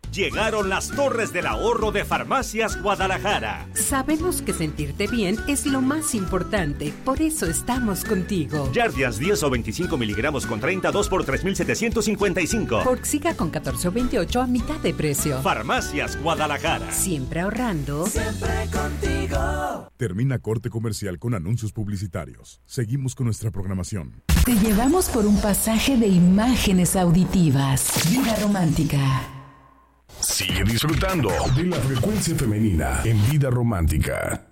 Llegaron las torres del ahorro de Farmacias Guadalajara. Sabemos que sentirte bien es lo más importante, por eso estamos contigo. Jardiance 10 o 25 miligramos con 32 por 3,755. Forxiga con 14 o 28 a mitad de precio. Farmacias Guadalajara. Siempre ahorrando. Siempre contigo. Termina corte comercial con anuncios publicitarios. Seguimos con nuestra programación. Te llevamos por un pasaje de imágenes auditivas. Vida romántica. Sigue disfrutando de la frecuencia femenina en Vida Romántica.